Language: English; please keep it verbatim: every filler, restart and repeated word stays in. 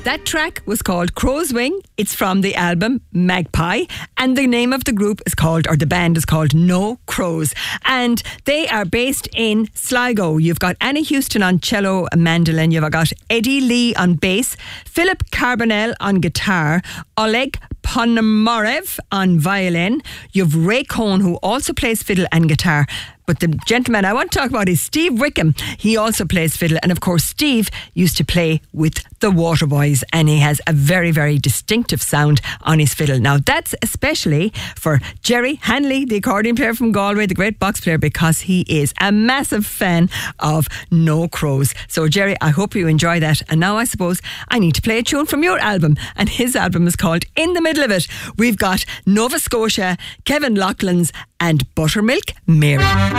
That track was called Crow's Wing. It's from the album Magpie, and the name of the group is called, or the band is called No Crows, and they are based in Sligo. You've got Annie Houston on cello and mandolin, you've got Eddie Lee on bass, Philip Carbonell on guitar, Oleg Ponomarev on violin, you've Ray Cohn, who also plays fiddle and guitar. But the gentleman I want to talk about is Steve Wickham. He also plays fiddle. And of course, Steve used to play with the Waterboys, and he has a very, very distinctive sound on his fiddle. Now, that's especially for Jerry Hanley, the accordion player from Galway, the great box player, because he is a massive fan of No Crows. So, Jerry, I hope you enjoy that. And now I suppose I need to play a tune from your album. And his album is called In the Middle of It. We've got Nova Scotia, Kevin Loughlin's, and Buttermilk Mary.